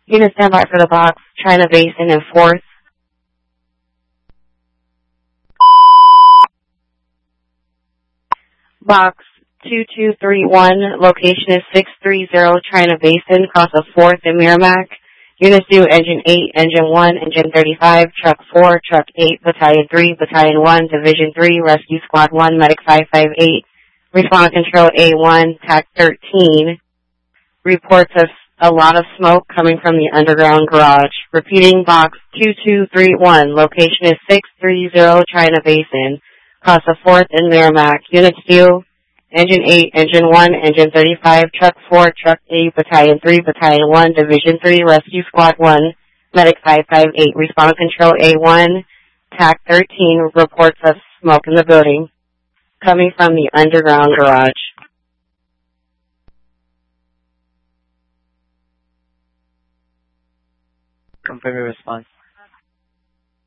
Unit standby for the box. China Basin in 4th. Box 2231, location is 630 China Basin, cross of 4th in Merrimack. Units due Engine 8, Engine 1, Engine 35, Truck 4, Truck 8, Battalion 3, Battalion 1, Division 3, Rescue Squad 1, Medic 558, Response Control A1, TAC 13. Reports of a lot of smoke coming from the underground garage. Repeating, box 2231, location is 630 China Basin, cross of 4th in Merrimack. Units due Engine 8, Engine 1, Engine 35, Truck 4, Truck 8, Battalion 3, Battalion 1, Division 3, Rescue Squad 1, Medic 558, Response Control A1, TAC 13, reports of smoke in the building coming from the underground garage. Confirm your response.